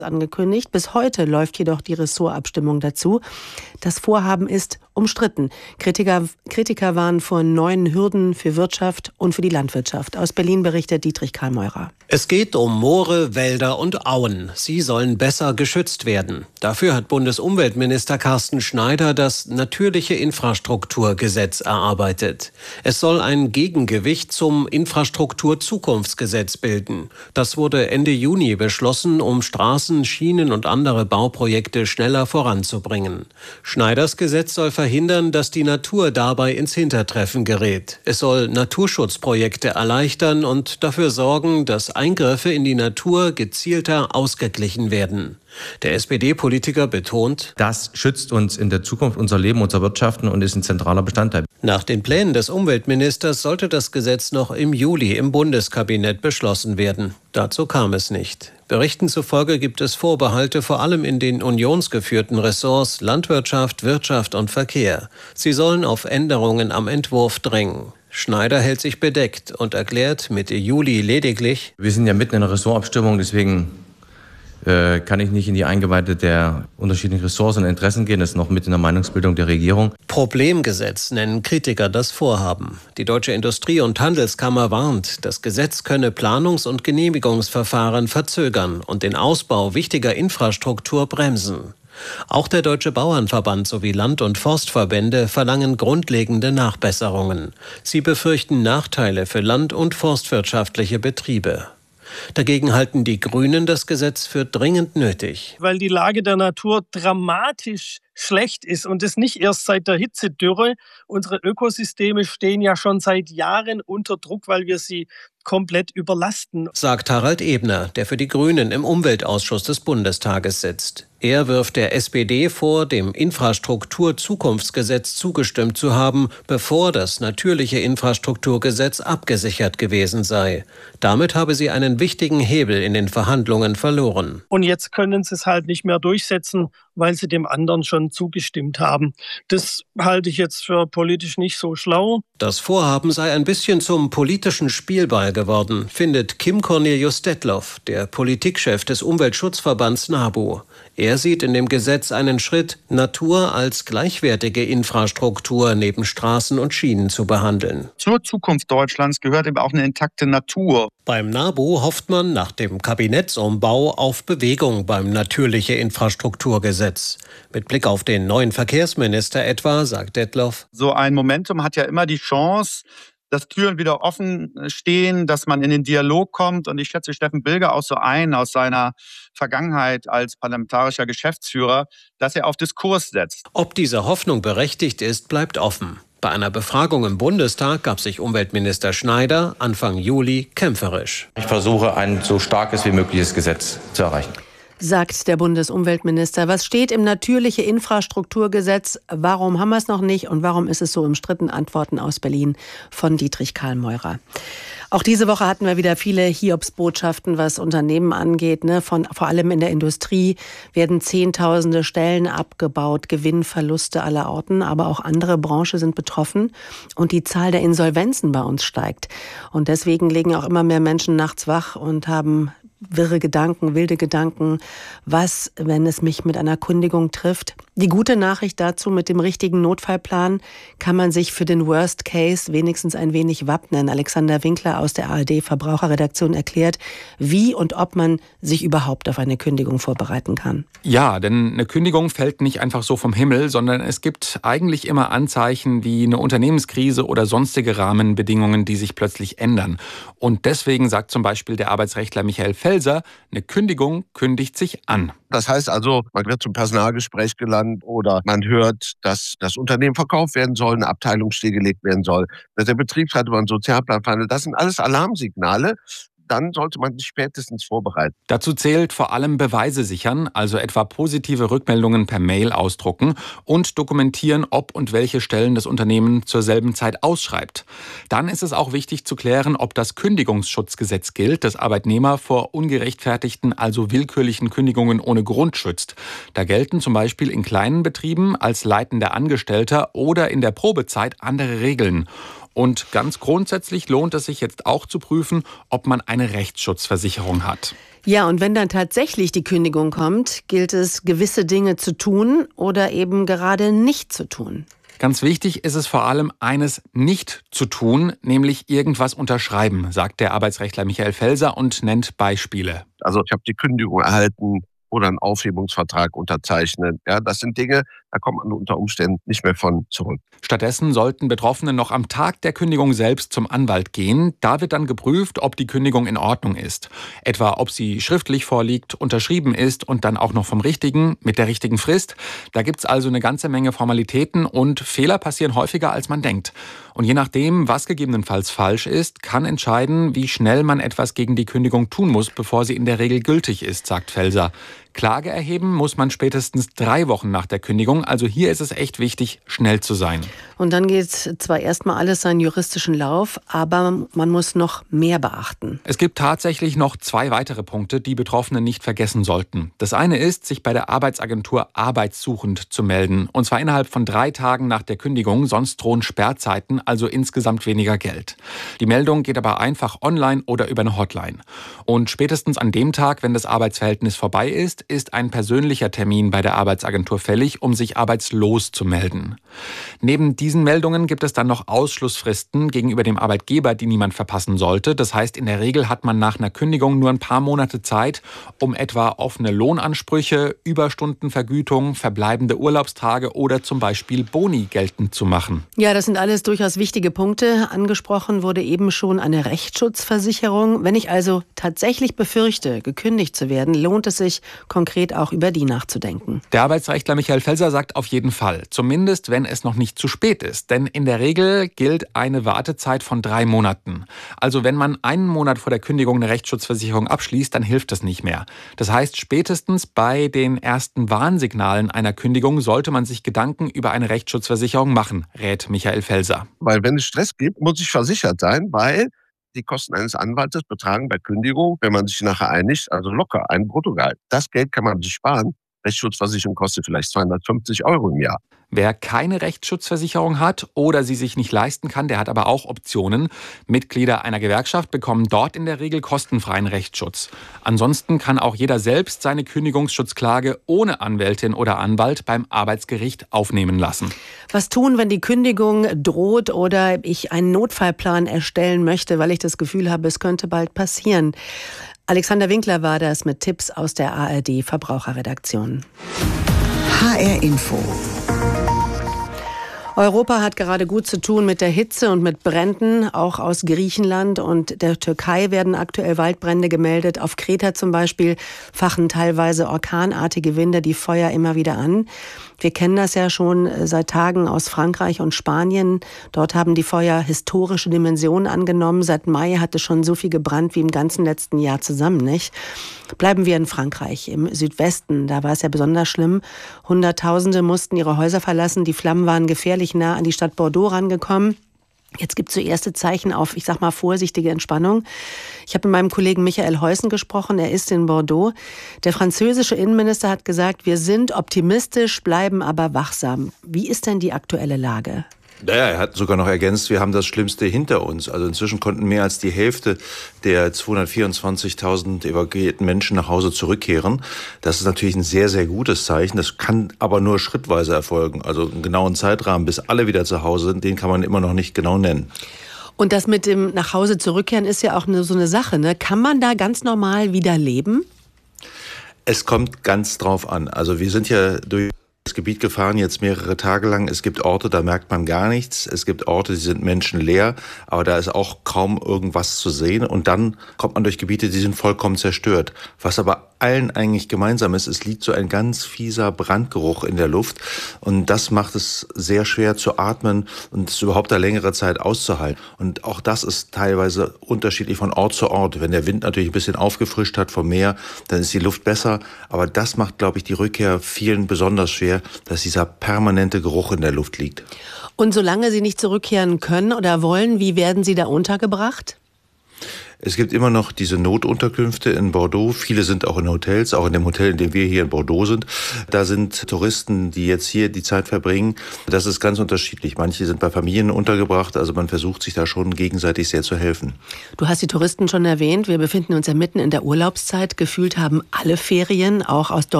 angekündigt. Bis heute läuft jedoch die Ressortabstimmung dazu. Das Vorhaben ist umstritten. Kritiker warnen vor neuen Hürden für Wirtschaft und für die Landwirtschaft. Aus Berlin berichtet Dietrich Karl-Meurer. Es geht um Moore, Wälder und Auen. Sie sollen besser geschützt werden. Dafür hat Bundesumweltminister Carsten Schneider das Natürliche Infrastrukturgesetz erarbeitet. Es soll ein Gegengewicht zum Infrastrukturzukunftsgesetz bilden. Das wurde Ende Juni beschlossen, um Straßen, Schienen und andere Bauprojekte schneller voranzubringen. Schneiders Gesetz soll verhindern, dass die Natur dabei ins Hintertreffen gerät. Es soll Naturschutzprojekte erleichtern und dafür sorgen, dass Eingriffe in die Natur gezielter ausgeglichen werden. Der SPD-Politiker betont: Das schützt uns in der Zukunft unser Leben, unser Wirtschaften und ist ein zentraler Bestandteil. Nach den Plänen des Umweltministers sollte das Gesetz noch im Juli im Bundeskabinett beschlossen werden. Dazu kam es nicht. Berichten zufolge gibt es Vorbehalte vor allem in den unionsgeführten Ressorts Landwirtschaft, Wirtschaft und Verkehr. Sie sollen auf Änderungen am Entwurf drängen. Schneider hält sich bedeckt und erklärt Mitte Juli lediglich: Wir sind ja mitten in einer Ressortabstimmung, deswegen kann ich nicht in die Eingeweide der unterschiedlichen Ressorts und Interessen gehen. Das ist noch mit in der Meinungsbildung der Regierung. Problemgesetz nennen Kritiker das Vorhaben. Die Deutsche Industrie- und Handelskammer warnt, das Gesetz könne Planungs- und Genehmigungsverfahren verzögern und den Ausbau wichtiger Infrastruktur bremsen. Auch der Deutsche Bauernverband sowie Land- und Forstverbände verlangen grundlegende Nachbesserungen. Sie befürchten Nachteile für land- und forstwirtschaftliche Betriebe. Dagegen halten die Grünen das Gesetz für dringend nötig. Weil die Lage der Natur dramatisch schlecht ist und das nicht erst seit der Hitzedürre. Unsere Ökosysteme stehen ja schon seit Jahren unter Druck, weil wir sie komplett überlasten, sagt Harald Ebner, der für die Grünen im Umweltausschuss des Bundestages sitzt. Er wirft der SPD vor, dem Infrastrukturzukunftsgesetz zugestimmt zu haben, bevor das Natürliche Infrastrukturgesetz abgesichert gewesen sei. Damit habe sie einen wichtigen Hebel in den Verhandlungen verloren. Und jetzt können sie es halt nicht mehr durchsetzen, weil sie dem anderen schon zugestimmt haben. Das halte ich jetzt für politisch nicht so schlau. Das Vorhaben sei ein bisschen zum politischen Spielball geworden, findet Kim Cornelius Detloff, der Politikchef des Umweltschutzverbands NABU. Er sieht in dem Gesetz einen Schritt, Natur als gleichwertige Infrastruktur neben Straßen und Schienen zu behandeln. Zur Zukunft Deutschlands gehört eben auch eine intakte Natur. Beim NABU hofft man nach dem Kabinettsumbau auf Bewegung beim Natürliche Infrastrukturgesetz. Mit Blick auf den neuen Verkehrsminister etwa, sagt Detloff: So ein Momentum hat ja immer die Chance, dass Türen wieder offen stehen, dass man in den Dialog kommt. Und ich schätze Steffen Bilger auch so ein aus seiner Vergangenheit als parlamentarischer Geschäftsführer, dass er auf Diskurs setzt. Ob diese Hoffnung berechtigt ist, bleibt offen. Bei einer Befragung im Bundestag gab sich Umweltminister Schneider Anfang Juli kämpferisch. Ich versuche, ein so starkes wie mögliches Gesetz zu erreichen, sagt der Bundesumweltminister. Was steht im Natürliche Infrastrukturgesetz? Warum haben wir es noch nicht und warum ist es so umstritten? Antworten aus Berlin von Dietrich Karl-Meurer. Auch diese Woche hatten wir wieder viele Hiobsbotschaften, was Unternehmen angeht. Vor allem in der Industrie werden Zehntausende Stellen abgebaut, Gewinnverluste aller Orten. Aber auch andere Branchen sind betroffen und die Zahl der Insolvenzen bei uns steigt. Und deswegen liegen auch immer mehr Menschen nachts wach und haben wirre Gedanken, wilde Gedanken. Was, wenn es mich mit einer Kündigung trifft? Die gute Nachricht dazu: Mit dem richtigen Notfallplan kann man sich für den Worst Case wenigstens ein wenig wappnen. Alexander Winkler aus der ARD-Verbraucherredaktion erklärt, wie und ob man sich überhaupt auf eine Kündigung vorbereiten kann. Ja, denn eine Kündigung fällt nicht einfach so vom Himmel, sondern es gibt eigentlich immer Anzeichen wie eine Unternehmenskrise oder sonstige Rahmenbedingungen, die sich plötzlich ändern. Und deswegen sagt zum Beispiel der Arbeitsrechtler Michael Felser, eine Kündigung kündigt sich an. Das heißt also, man wird zum Personalgespräch gelandet oder man hört, dass das Unternehmen verkauft werden soll, eine Abteilung stillgelegt werden soll, dass der Betriebsrat über einen Sozialplan verhandelt. Das sind alles Alarmsignale. Dann sollte man sich spätestens vorbereiten. Dazu zählt vor allem Beweise sichern, also etwa positive Rückmeldungen per Mail ausdrucken und dokumentieren, ob und welche Stellen das Unternehmen zur selben Zeit ausschreibt. Dann ist es auch wichtig zu klären, ob das Kündigungsschutzgesetz gilt, das Arbeitnehmer vor ungerechtfertigten, also willkürlichen Kündigungen ohne Grund schützt. Da gelten zum Beispiel in kleinen Betrieben als leitender Angestellter oder in der Probezeit andere Regeln. Und ganz grundsätzlich lohnt es sich jetzt auch zu prüfen, ob man eine Rechtsschutzversicherung hat. Ja, und wenn dann tatsächlich die Kündigung kommt, gilt es, gewisse Dinge zu tun oder eben gerade nicht zu tun. Ganz wichtig ist es vor allem, eines nicht zu tun, nämlich irgendwas unterschreiben, sagt der Arbeitsrechtler Michael Felser und nennt Beispiele. Also ich habe die Kündigung erhalten oder einen Aufhebungsvertrag unterzeichnen. Ja, das sind Dinge, da kommt man unter Umständen nicht mehr von zurück. Stattdessen sollten Betroffene noch am Tag der Kündigung selbst zum Anwalt gehen. Da wird dann geprüft, ob die Kündigung in Ordnung ist. Etwa, ob sie schriftlich vorliegt, unterschrieben ist und dann auch noch vom Richtigen, mit der richtigen Frist. Da gibt's also eine ganze Menge Formalitäten und Fehler passieren häufiger, als man denkt. Und je nachdem, was gegebenenfalls falsch ist, kann entscheiden, wie schnell man etwas gegen die Kündigung tun muss, bevor sie in der Regel gültig ist, sagt Felser. Klage erheben muss man spätestens 3 Wochen nach der Kündigung. Also hier ist es echt wichtig, schnell zu sein. Und dann geht zwar erstmal alles seinen juristischen Lauf, aber man muss noch mehr beachten. Es gibt tatsächlich noch 2 weitere Punkte, die Betroffene nicht vergessen sollten. Das eine ist, sich bei der Arbeitsagentur arbeitssuchend zu melden. Und zwar innerhalb von 3 Tagen nach der Kündigung, sonst drohen Sperrzeiten, also insgesamt weniger Geld. Die Meldung geht aber einfach online oder über eine Hotline. Und spätestens an dem Tag, wenn das Arbeitsverhältnis vorbei ist ein persönlicher Termin bei der Arbeitsagentur fällig, um sich arbeitslos zu melden. Neben diesen Meldungen gibt es dann noch Ausschlussfristen gegenüber dem Arbeitgeber, die niemand verpassen sollte. Das heißt, in der Regel hat man nach einer Kündigung nur ein paar Monate Zeit, um etwa offene Lohnansprüche, Überstundenvergütung, verbleibende Urlaubstage oder zum Beispiel Boni geltend zu machen. Ja, das sind alles durchaus wichtige Punkte. Angesprochen wurde eben schon eine Rechtsschutzversicherung. Wenn ich also tatsächlich befürchte, gekündigt zu werden, lohnt es sich, konkret auch über die nachzudenken. Der Arbeitsrechtler Michael Felser sagt auf jeden Fall, zumindest wenn es noch nicht zu spät ist. Denn in der Regel gilt eine Wartezeit von 3 Monaten. Also wenn man einen Monat vor der Kündigung eine Rechtsschutzversicherung abschließt, dann hilft das nicht mehr. Das heißt, spätestens bei den ersten Warnsignalen einer Kündigung sollte man sich Gedanken über eine Rechtsschutzversicherung machen, rät Michael Felser. Weil wenn es Stress gibt, muss ich versichert sein, weil die Kosten eines Anwaltes betragen bei Kündigung, wenn man sich nachher einigt, also locker ein Bruttogehalt. Das Geld kann man sich sparen. Rechtsschutzversicherung kostet vielleicht 250 € im Jahr. Wer keine Rechtsschutzversicherung hat oder sie sich nicht leisten kann, der hat aber auch Optionen. Mitglieder einer Gewerkschaft bekommen dort in der Regel kostenfreien Rechtsschutz. Ansonsten kann auch jeder selbst seine Kündigungsschutzklage ohne Anwältin oder Anwalt beim Arbeitsgericht aufnehmen lassen. Was tun, wenn die Kündigung droht oder ich einen Notfallplan erstellen möchte, weil ich das Gefühl habe, es könnte bald passieren? Alexander Winkler war das mit Tipps aus der ARD Verbraucherredaktion. HR Info. Europa hat gerade gut zu tun mit der Hitze und mit Bränden. Auch aus Griechenland und der Türkei werden aktuell Waldbrände gemeldet. Auf Kreta zum Beispiel fachen teilweise orkanartige Winde die Feuer immer wieder an. Wir kennen das ja schon seit Tagen aus Frankreich und Spanien. Dort haben die Feuer historische Dimensionen angenommen. Seit Mai hat es schon so viel gebrannt wie im ganzen letzten Jahr zusammen, nicht? Bleiben wir in Frankreich, im Südwesten. Da war es ja besonders schlimm. Hunderttausende mussten ihre Häuser verlassen. Die Flammen waren gefährlich nah an die Stadt Bordeaux rangekommen. Jetzt gibt es so erste Zeichen auf, ich sag mal, vorsichtige Entspannung. Ich habe mit meinem Kollegen Michael Heusen gesprochen, er ist in Bordeaux. Der französische Innenminister hat gesagt, wir sind optimistisch, bleiben aber wachsam. Wie ist denn die aktuelle Lage? Naja, er hat sogar noch ergänzt, wir haben das Schlimmste hinter uns. Also inzwischen konnten mehr als die Hälfte der 224.000 evakuierten Menschen nach Hause zurückkehren. Das ist natürlich ein sehr, sehr gutes Zeichen. Das kann aber nur schrittweise erfolgen. Also einen genauen Zeitrahmen, bis alle wieder zu Hause sind, den kann man immer noch nicht genau nennen. Und das mit dem nach Hause zurückkehren ist ja auch so eine Sache, ne? Kann man da ganz normal wieder leben? Es kommt ganz drauf an. Also wir sind ja durch das Gebiet gefahren, jetzt mehrere Tage lang. Es gibt Orte, da merkt man gar nichts. Es gibt Orte, die sind menschenleer, aber da ist auch kaum irgendwas zu sehen. Und dann kommt man durch Gebiete, die sind vollkommen zerstört. Was aber allen eigentlich gemeinsam ist, es liegt so ein ganz fieser Brandgeruch in der Luft. Und das macht es sehr schwer zu atmen und es überhaupt eine längere Zeit auszuhalten. Und auch das ist teilweise unterschiedlich von Ort zu Ort. Wenn der Wind natürlich ein bisschen aufgefrischt hat vom Meer, dann ist die Luft besser. Aber das macht, glaube ich, die Rückkehr vielen besonders schwer, dass dieser permanente Geruch in der Luft liegt. Und solange Sie nicht zurückkehren können oder wollen, wie werden Sie da untergebracht? Es gibt immer noch diese Notunterkünfte in Bordeaux. Viele sind auch in Hotels, auch in dem Hotel, in dem wir hier in Bordeaux sind. Da sind Touristen, die jetzt hier die Zeit verbringen. Das ist ganz unterschiedlich. Manche sind bei Familien untergebracht. Also man versucht sich da schon gegenseitig sehr zu helfen. Du hast die Touristen schon erwähnt. Wir befinden uns ja mitten in der Urlaubszeit. Gefühlt haben alle Ferien, auch aus